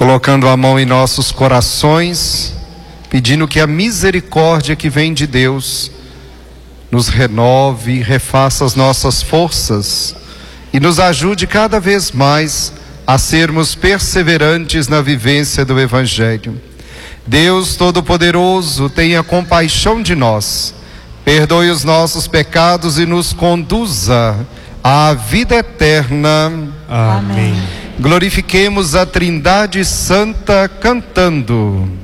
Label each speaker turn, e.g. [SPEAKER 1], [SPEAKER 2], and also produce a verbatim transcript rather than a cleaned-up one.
[SPEAKER 1] colocando a mão em nossos corações, pedindo que a misericórdia que vem de Deus nos renove, refaça as nossas forças e nos ajude cada vez mais a sermos perseverantes na vivência do Evangelho. Deus Todo-Poderoso, tenha compaixão de nós, perdoe os nossos pecados e nos conduza à vida eterna.
[SPEAKER 2] Amém.
[SPEAKER 1] Glorifiquemos a Trindade Santa cantando.